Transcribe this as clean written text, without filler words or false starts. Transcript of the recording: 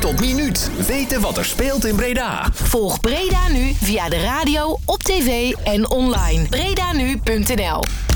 tot minuut weten wat er speelt in Breda. Volg Breda Nu via de radio, op tv en online. bredanu.nl